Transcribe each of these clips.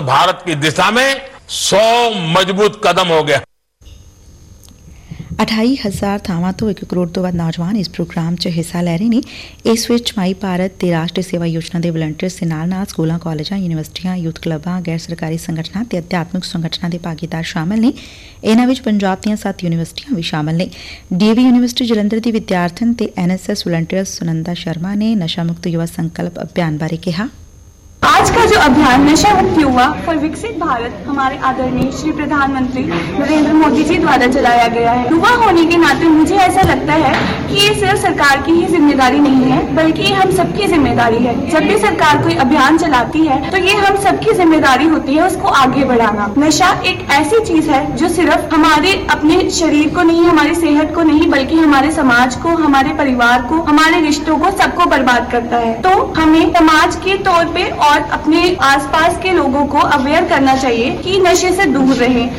भारत की दिशा में 100 मजबूत कदम हो गया। 28,000 ਥਾਵਾਂ ਤੋਂ 1 ਕਰੋੜ ਤੋਂ ਵੱਧ ਨੌਜਵਾਨ ਇਸ ਪ੍ਰੋਗਰਾਮ 'ਚ ਹਿੱਸਾ ਲੈ ਰਹੇ ਨੇ। ਇਸ ਵਿੱਚ ਮਾਈ ਭਾਰਤ ਤੇ ਰਾਸ਼ਟਰੀ ਸੇਵਾ ਯੋਜਨਾ ਦੇ ਵਲੰਟੀਅਰਸ ਦੇ ਨਾਲ ਸਕੂਲਾਂ, ਕਾਲਜਾਂ, ਯੂਨੀਵਰਸਿਟੀਆਂ, ਯੂਥ ਕਲੱਬਾਂ, ਗੈਰ ਸਰਕਾਰੀ ਸੰਗਠਨਾਂ ਤੇ ਅਧਿਆਤਮਿਕ ਸੰਗਠਨਾਂ ਦੇ ਭਾਗੀਦਾਰ ਸ਼ਾਮਲ ਨੇ। ਇਹਨਾਂ ਵਿੱਚ ਪੰਜਾਬ ਦੀਆਂ 7 ਯੂਨੀਵਰਸਿਟੀਆਂ ਵੀ ਸ਼ਾਮਲ ਨੇ। ਡੀਏਵੀ ਯੂਨੀਵਰਸਿਟੀ ਜਲੰਧਰ ਦੀ ਵਿਦਿਆਰਥਣ ਤੇ ਐਨਐਸਐਸ ਵਲੰਟੀਅਰ ਸੁਨੰਦਾ ਸ਼ਰਮਾ ਨੇ ਨਸ਼ਾ ਮੁਕਤ युवा संकल्प अभियान बारे कहा। आज का जो अभियान नशा मुक्त युवा फॉर विकसित भारत हमारे आदरणीय श्री प्रधानमंत्री नरेंद्र मोदी जी द्वारा चलाया गया है। युवा होने के नाते मुझे ऐसा लगता है कि ये सिर्फ सरकार की ही जिम्मेदारी नहीं है, बल्कि ये हम सबकी जिम्मेदारी है। जब भी सरकार कोई अभियान चलाती है तो ये हम सबकी जिम्मेदारी होती है उसको आगे बढ़ाना। नशा एक ऐसी चीज है जो सिर्फ हमारे अपने शरीर को नहीं, हमारी सेहत को नहीं, बल्कि हमारे समाज को, हमारे परिवार को, हमारे रिश्तों को, सबको बर्बाद करता है। तो हमें समाज के तौर पे और अपने आसपास के लोगों को अवेयर करना चाहिए कि नशे से दूर रहें।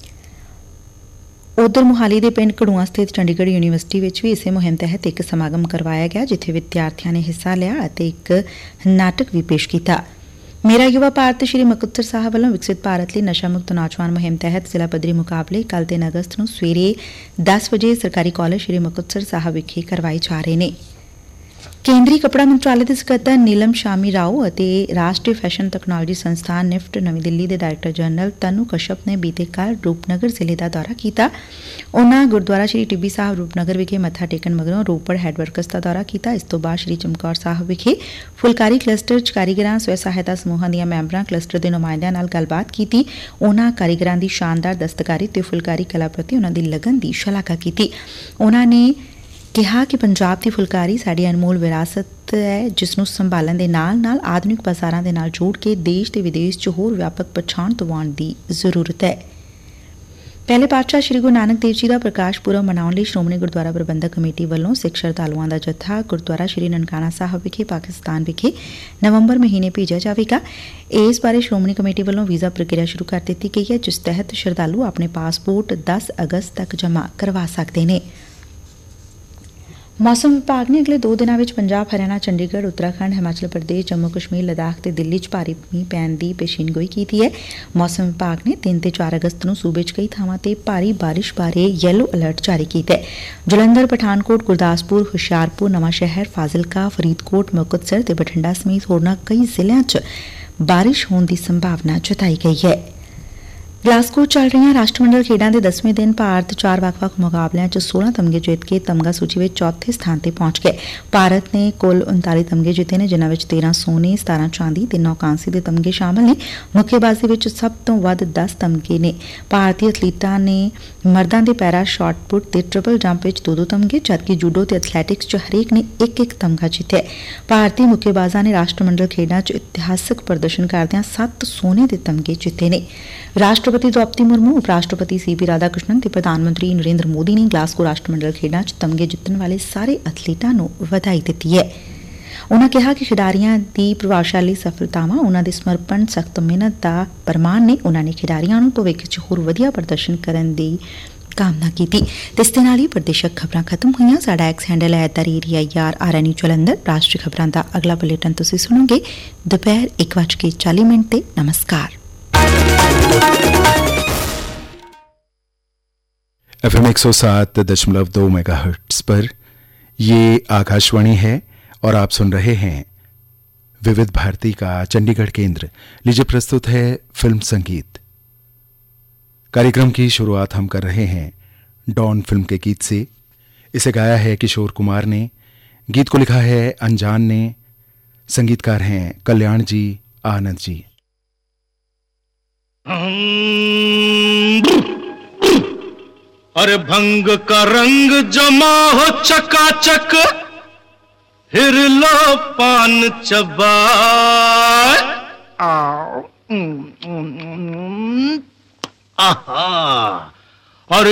ਉਧਰ ਮੁਹਾਲੀ ਦੇ ਪਿੰਡ ਕੜੂਆ ਸਥਿਤ ਚੰਡੀਗੜ੍ਹ ਯੂਨੀਵਰਸਿਟੀ ਵਿੱਚ ਵੀ ਇਸੇ ਮੁਹਿੰਮ ਤਹਿਤ ਇੱਕ ਸਮਾਗਮ ਕਰਵਾਇਆ ਗਿਆ, ਜਿੱਥੇ ਵਿਦਿਆਰਥੀਆਂ ਨੇ ਹਿੱਸਾ ਲਿਆ ਅਤੇ ਇੱਕ ਨਾਟਕ ਵੀ ਪੇਸ਼ ਕੀਤਾ। ਮੇਰਾ ਯੁਵਾ ਭਾਰਤ ਸ਼੍ਰੀ ਮੁਕਤਸਰ ਸਾਹਿਬ ਵੱਲੋਂ ਵਿਕਸਿਤ ਭਾਰਤ ਲਈ ਨਸ਼ਾ ਮੁਕਤ ਨੌਜਵਾਨ ਮੁਹਿੰਮ ਤਹਿਤ ਜ਼ਿਲ੍ਹਾ ਪੱਧਰੀ ਮੁਕਾਬਲੇ ਕੱਲ੍ਹ 3 ਅਗਸਤ ਨੂੰ ਸਵੇਰੇ 10 ਵਜੇ ਸਰਕਾਰੀ ਕਾਲਜ ਸ਼੍ਰੀ ਮੁਕਤਸਰ ਸਾਹਿਬ ਵਿਖੇ ਕਰਵਾਏ ਜਾ ਰਹੇ ਨੇ। ਕੇਂਦਰੀ ਕੱਪੜਾ ਮੰਤਰਾਲੇ ਦੇ ਸਕੱਤਰ ਨੀਲਮ ਸ਼ਾਮੀ ਰਾਓ ਅਤੇ ਰਾਸ਼ਟਰੀ ਫੈਸ਼ਨ ਤਕਨਾਲੋਜੀ ਸੰਸਥਾਨ ਨਿਫਟ ਨਵੀਂ ਦਿੱਲੀ ਦੇ ਡਾਇਰੈਕਟਰ ਜਨਰਲ ਤਨੂੰ ਕਸ਼ਪ ਨੇ ਬੀਤੇ ਕੱਲ੍ਹ ਰੂਪਨਗਰ ਜ਼ਿਲ੍ਹੇ ਦਾ ਦੌਰਾ ਕੀਤਾ। ਉਨ੍ਹਾਂ ਗੁਰਦੁਆਰਾ ਸ਼੍ਰੀ ਟਿੱਬੀ ਸਾਹਿਬ ਰੂਪਨਗਰ ਵਿਖੇ ਮੱਥਾ ਟੇਕਣ ਮਗਰੋਂ ਰੋਪੜ ਹੈਡਵਰਕਸ ਦਾ ਦੌਰਾ ਕੀਤਾ। ਇਸ ਤੋਂ ਬਾਅਦ ਸ਼੍ਰੀ ਚਮਕੌਰ ਸਾਹਿਬ ਵਿਖੇ ਫੁਲਕਾਰੀ ਕਲਸਟਰ 'ਚ ਕਾਰੀਗਰਾਂ, ਸਵੈ ਸਹਾਇਤਾ ਸਮੂਹਾਂ ਦੀਆਂ ਮੈਂਬਰਾਂ, ਕਲਸਟਰ ਦੇ ਨੁਮਾਇੰਦਿਆਂ ਨਾਲ ਗੱਲਬਾਤ ਕੀਤੀ। ਉਨ੍ਹਾਂ ਕਾਰੀਗਰਾਂ ਦੀ ਸ਼ਾਨਦਾਰ ਦਸਤਕਾਰੀ ਤੇ ਫੁਲਕਾਰੀ ਕਲਾ ਪ੍ਰਤੀ ਉਨ੍ਹਾਂ ਦੀ ਲਗਨ ਦੀ ਸ਼ਲਾਘਾ ਕੀਤੀ। ਉਨ੍ਹਾਂ ਨੇ ਕਿਹਾ ਕਿ ਪੰਜਾਬ ਦੀ ਫੁਲਕਾਰੀ ਸਾਡੀ ਅਨਮੋਲ ਵਿਰਾਸਤ ਹੈ, ਜਿਸ ਨੂੰ ਸੰਭਾਲਣ ਦੇ ਨਾਲ-ਨਾਲ ਆਧੁਨਿਕ ਬਾਜ਼ਾਰਾਂ ਦੇ ਨਾਲ ਜੋੜ ਕੇ ਦੇਸ਼ ਤੇ ਵਿਦੇਸ਼ 'ਚ ਹੋਰ ਵਿਆਪਕ ਪਛਾਣ ਦਿਵਾਉਣ ਦੀ ਜ਼ਰੂਰਤ ਹੈ। ਪਹਿਲੇ ਪਾਤਸ਼ਾਹ ਸ਼੍ਰੀ ਗੁਰੂ ਨਾਨਕ ਦੇਵ ਜੀ ਦਾ ਪ੍ਰਕਾਸ਼ ਪੁਰਬ ਮਨਾਉਣ ਲਈ ਸ਼੍ਰੋਮਣੀ ਗੁਰਦੁਆਰਾ ਪ੍ਰਬੰਧਕ ਕਮੇਟੀ ਵੱਲੋਂ ਸਿੱਖ ਸ਼ਰਧਾਲੂਆਂ ਦਾ ਜੱਥਾ ਗੁਰਦੁਆਰਾ ਸ਼੍ਰੀ ਨਨਕਾਣਾ ਸਾਹਿਬ ਵਿਖੇ ਪਾਕਿਸਤਾਨ ਵਿਖੇ ਨਵੰਬਰ ਮਹੀਨੇ ਭੇਜਿਆ ਜਾਵੇਗਾ। ਇਸ ਬਾਰੇ ਸ਼੍ਰੋਮਣੀ ਕਮੇਟੀ ਵੱਲੋਂ ਵੀਜ਼ਾ ਪ੍ਰਕਿਰਿਆ ਸ਼ੁਰੂ ਕਰ ਦਿੱਤੀ ਗਈ ਹੈ, ਜਿਸ ਤਹਿਤ ਸ਼ਰਧਾਲੂ ਆਪਣੇ ਪਾਸਪੋਰਟ 10 ਅਗਸਤ ਤੱਕ ਜਮ੍ਹਾਂ ਕਰਵਾ ਸਕਦੇ ਨੇ। ਮੌਸਮ ਵਿਭਾਗ ਨੇ ਅਗਲੇ 2 ਦਿਨਾਂ ਵਿੱਚ ਪੰਜਾਬ, ਹਰਿਆਣਾ, ਚੰਡੀਗੜ੍ਹ, ਉੱਤਰਾਖੰਡ, ਹਿਮਾਚਲ ਪ੍ਰਦੇਸ਼, ਜੰਮੂ ਕਸ਼ਮੀਰ, ਲੱਦਾਖ ਤੇ ਦਿੱਲੀ 'ਚ ਭਾਰੀ ਮੀਂਹ ਪੈਣ ਦੀ ਪੇਸ਼ੀਨਗੋਈ ਕੀਤੀ ਹੈ। ਮੌਸਮ ਵਿਭਾਗ ਨੇ 3 ਤੇ 4 ਅਗਸਤ ਨੂੰ ਸੂਬੇ 'ਚ ਕਈ ਥਾਵਾਂ ਤੇ ਭਾਰੀ ਬਾਰਿਸ਼ ਬਾਰੇ ਯੈਲੋ ਅਲਰਟ ਜਾਰੀ ਕੀਤਾ ਹੈ। ਜਲੰਧਰ, ਪਠਾਨਕੋਟ, ਗੁਰਦਾਸਪੁਰ, ਹੁਸ਼ਿਆਰਪੁਰ, ਨਵਾਂ ਸ਼ਹਿਰ, ਫਾਜ਼ਿਲਕਾ, ਫਰੀਦਕੋਟ, ਮੁਕਤਸਰ ਤੇ ਬਠਿੰਡਾ ਸਮੇਤ ਹੋਰਨਾਂ ਕਈ ਜ਼ਿਲ੍ਹਿਆਂ 'ਚ ਬਾਰਿਸ਼ ਹੋਣ ਦੀ ਸੰਭਾਵਨਾ ਜਤਾਈ ਗਈ ਹੈ। ਗਲਾਸਗੋ ਚੱਲ ਰਹੀਆਂ ਰਾਸ਼ਟਰਮੰਡਲ ਖੇਡਾਂ ਦੇ 10ਵੇਂ ਦਿਨ ਭਾਰਤ 4 ਵੱਖ-ਵੱਖ ਮੁਕਾਬਲਿਆਂ 'ਚ 16 ਤਮਗੇ ਜਿੱਤ ਕੇ ਤਮਗਾ ਸੂਚੀ ਵਿੱਚ ਚੌਥੇ ਸਥਾਨ ਤੇ ਪਹੁੰਚ ਗਏ। ਭਾਰਤ ਨੇ ਕੁੱਲ 39 ਤਮਗੇ ਜਿੱਤੇ ਨੇ, ਜਿਨ੍ਹਾਂ ਵਿੱਚ 13 ਸੋਨੇ, 17 ਚਾਂਦੀ ਤੇ 9 ਕਾਂਸੀ ਦੇ ਤਮਗੇ ਸ਼ਾਮਲ ਨੇ। ਮੁੱਕੇਬਾਜ਼ੀ ਵਿੱਚ ਸਭ ਤੋਂ ਵੱਧ 10 ਤਮਗੇ ਨੇ। ਭਾਰਤੀ ਐਥਲੀਟਾਂ ਨੇ ਮਰਦਾਂ ਦੇ ਪੈਰਾ ਸ਼ਾਟ ਪੁੱਟ ਤੇ ਟ੍ਰਿਪਲ ਜੰਪ ਵਿੱਚ 2-2 ਤਮਗੇ, ਜਦਕਿ ਜੂਡੋ ਤੇ ਐਥਲੈਟਿਕਸ 'ਚ ਹਰੇਕ ਨੇ 1-1 ਤਮਗਾ ਜਿੱਤਿਆ। ਭਾਰਤੀ ਮੁੱਕੇਬਾਜ਼ਾਂ ਨੇ ਰਾਸ਼ਟਰਮੰਡਲ ਖੇਡਾਂ 'ਚ ਇਤਿਹਾਸਕ ਪ੍ਰਦਰਸ਼ਨ ਕਰਦਿਆਂ 7 ਸੋਨੇ ਦੇ ਤਮਗੇ ਜਿੱਤੇ ਨੇ। ਰਾਸ਼ਟਰਪਤੀ ਦ੍ਰੌਪਦੀ ਮੁਰਮੂ, ਉਪ ਰਾਸ਼ਟਰਪਤੀ ਸੀਪੀ ਰਾਧਾ ਕ੍ਰਿਸ਼ਨਨ ਤੇ ਪ੍ਰਧਾਨ ਮੰਤਰੀ ਨਰਿੰਦਰ ਮੋਦੀ ਨੇ ਗਲਾਸਗੋ ਰਾਸ਼ਟਰਮੰਡਲ ਖੇਡਾਂ 'ਚ ਤਮਗੇ ਜਿੱਤਣ ਵਾਲੇ ਸਾਰੇ ਐਥਲੀਟਾਂ ਨੂੰ ਵਧਾਈ ਦਿੱਤੀ ਹੈ। ਉਨ੍ਹਾਂ ਕਿਹਾ ਕਿ ਖਿਡਾਰੀਆਂ ਦੀ ਪ੍ਰਭਾਵਸ਼ਾਲੀ ਸਫਲਤਾਵਾਂ ਉਨ੍ਹਾਂ ਦੇ ਸਮਰਪਣ, ਸਖਤ ਮਿਹਨਤ ਦਾ ਪ੍ਰਮਾਣ ਨੇ। ਉਨ੍ਹਾਂ ਨੇ ਖਿਡਾਰੀਆਂ ਨੂੰ ਭਵਿੱਖ 'ਚ ਹੋਰ ਵਧੀਆ ਪ੍ਰਦਰਸ਼ਨ ਕਰਨ ਦੀ ਕਾਮਨਾ ਕੀਤੀ। ਤੇ ਇਸ ਦੇ ਨਾਲ ਹੀ ਪ੍ਰਦੇਸ਼ਕ ਖਬਰਾਂ ਖਤਮ ਹੋਈਆਂ। ਸਾਡਾ ਐਕਸ ਹੈਂਡਲ ਹੈ @RNU ਜਲੰਧਰ। ਰਾਸ਼ਟਰੀ ਖਬਰਾਂ ਦਾ ਅਗਲਾ ਬੁਲੇਟਿਨ ਤੁਸੀਂ ਸੁਣੋਗੇ ਦੁਪਹਿਰ 1:40 ਤੇ। नमस्कार। FM 107.2 मेगाहर्ट्ज पर ये आकाशवाणी है और आप सुन रहे हैं विविध भारती का चंडीगढ़ केंद्र। लीजिए प्रस्तुत है फिल्म संगीत। कार्यक्रम की शुरुआत हम कर रहे हैं डॉन फिल्म के गीत से। इसे गाया है किशोर कुमार ने, गीत को लिखा है अनजान ने, संगीतकार हैं कल्याण जी, आनंद जी। अरे भंग का रंग जमा हो चकाचक, फिर लो पान चबाए। आहा